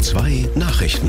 2 Nachrichten.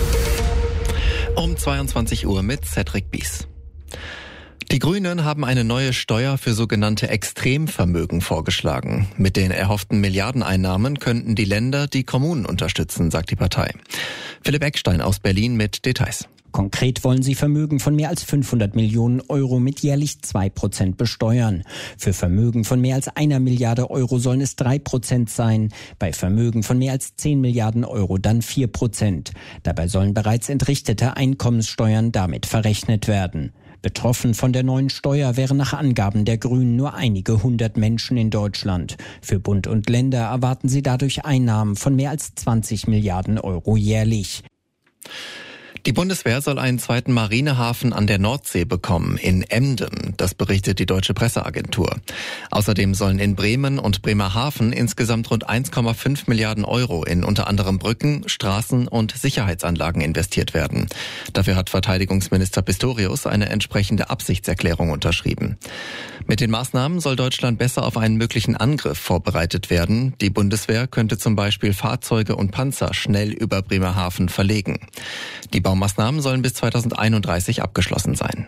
Um 22 Uhr mit Cedric Bies. Die Grünen haben eine neue Steuer für sogenannte Extremvermögen vorgeschlagen. Mit den erhofften Milliardeneinnahmen könnten die Länder die Kommunen unterstützen, sagt die Partei. Philipp Eckstein aus Berlin mit Details. Konkret wollen sie Vermögen von mehr als 500 Millionen Euro mit jährlich 2% besteuern. Für Vermögen von mehr als 1 Milliarde Euro sollen es 3% sein, bei Vermögen von mehr als 10 Milliarden Euro dann 4%. Dabei sollen bereits entrichtete Einkommenssteuern damit verrechnet werden. Betroffen von der neuen Steuer wären nach Angaben der Grünen nur einige hundert Menschen in Deutschland. Für Bund und Länder erwarten sie dadurch Einnahmen von mehr als 20 Milliarden Euro jährlich. Die Bundeswehr soll einen zweiten Marinehafen an der Nordsee bekommen, in Emden. Das berichtet die Deutsche Presseagentur. Außerdem sollen in Bremen und Bremerhaven insgesamt rund 1,5 Milliarden Euro in unter anderem Brücken, Straßen und Sicherheitsanlagen investiert werden. Dafür hat Verteidigungsminister Pistorius eine entsprechende Absichtserklärung unterschrieben. Mit den Maßnahmen soll Deutschland besser auf einen möglichen Angriff vorbereitet werden. Die Bundeswehr könnte zum Beispiel Fahrzeuge und Panzer schnell über Bremerhaven verlegen. Die Baumaßnahmen sollen bis 2031 abgeschlossen sein.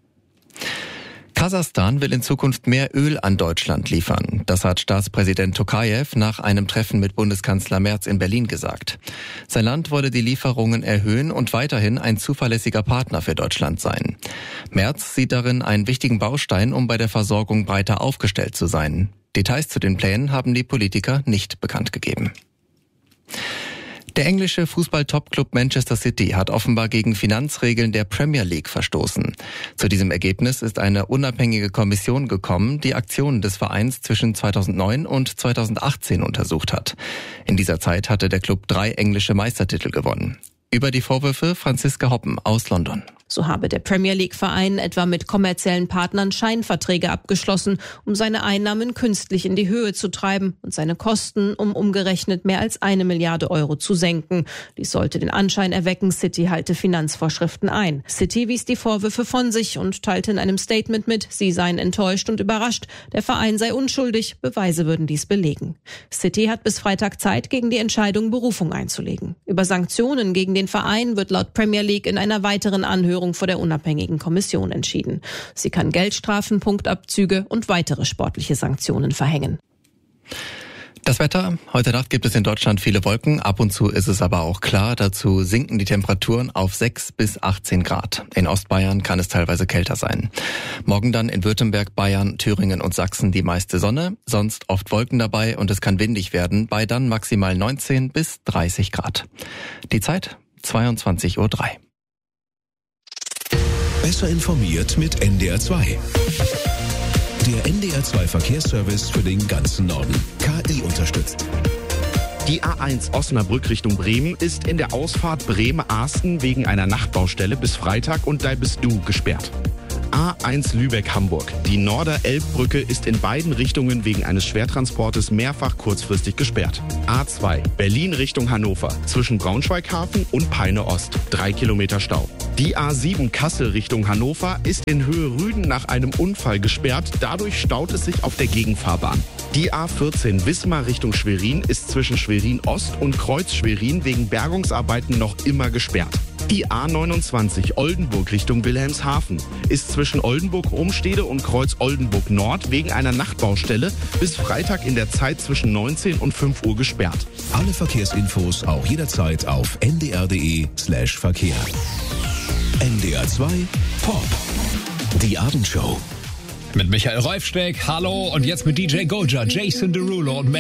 Kasachstan will in Zukunft mehr Öl an Deutschland liefern. Das hat Staatspräsident Tokayev nach einem Treffen mit Bundeskanzler Merz in Berlin gesagt. Sein Land wolle die Lieferungen erhöhen und weiterhin ein zuverlässiger Partner für Deutschland sein. Merz sieht darin einen wichtigen Baustein, um bei der Versorgung breiter aufgestellt zu sein. Details zu den Plänen haben die Politiker nicht bekannt gegeben. Der englische Fußball-Topclub Manchester City hat offenbar gegen Finanzregeln der Premier League verstoßen. Zu diesem Ergebnis ist eine unabhängige Kommission gekommen, die Aktionen des Vereins zwischen 2009 und 2018 untersucht hat. In dieser Zeit hatte der Club 3 englische Meistertitel gewonnen. Über die Vorwürfe Franziska Hoppen aus London. So habe der Premier League-Verein etwa mit kommerziellen Partnern Scheinverträge abgeschlossen, um seine Einnahmen künstlich in die Höhe zu treiben und seine Kosten um umgerechnet mehr als 1 Milliarde Euro zu senken. Dies sollte den Anschein erwecken, City halte Finanzvorschriften ein. City wies die Vorwürfe von sich und teilte in einem Statement mit, sie seien enttäuscht und überrascht. Der Verein sei unschuldig, Beweise würden dies belegen. City hat bis Freitag Zeit, gegen die Entscheidung Berufung einzulegen. Über Sanktionen gegen den Verein wird laut Premier League in einer weiteren Anhörung vor der unabhängigen Kommission entschieden. Sie kann Geldstrafen, Punktabzüge und weitere sportliche Sanktionen verhängen. Das Wetter. Heute Nacht gibt es in Deutschland viele Wolken. Ab und zu ist es aber auch klar. Dazu sinken die Temperaturen auf 6 bis 18 Grad. In Ostbayern kann es teilweise kälter sein. Morgen dann in Württemberg, Bayern, Thüringen und Sachsen die meiste Sonne. Sonst oft Wolken dabei und es kann windig werden. Bei dann maximal 19 bis 30 Grad. Die Zeit 22:03 Uhr. Besser informiert mit NDR 2. Der NDR 2 Verkehrsservice für den ganzen Norden. KI unterstützt. Die A1 Osnabrück Richtung Bremen ist in der Ausfahrt Bremen-Arsten wegen einer Nachtbaustelle bis Freitag und da bist du gesperrt. A1 Lübeck-Hamburg. Die Norder-Elbbrücke ist in beiden Richtungen wegen eines Schwertransportes mehrfach kurzfristig gesperrt. A2 Berlin Richtung Hannover. Zwischen Braunschweig-Hafen und Peine-Ost. 3 Kilometer Stau. Die A7 Kassel Richtung Hannover ist in Höhe Rüden nach einem Unfall gesperrt. Dadurch staut es sich auf der Gegenfahrbahn. Die A14 Wismar Richtung Schwerin ist zwischen Schwerin-Ost und Kreuz-Schwerin wegen Bergungsarbeiten noch immer gesperrt. Die A29 Oldenburg Richtung Wilhelmshaven ist zwischen Oldenburg-Ohnstede und Kreuz-Oldenburg-Nord wegen einer Nachtbaustelle bis Freitag in der Zeit zwischen 19 und 5 Uhr gesperrt. Alle Verkehrsinfos auch jederzeit auf ndr.de/Verkehr. NDR 2 Pop. Die Abendshow. Mit Michael Reufsteck, hallo, und jetzt mit DJ Goja, Jason Derulo und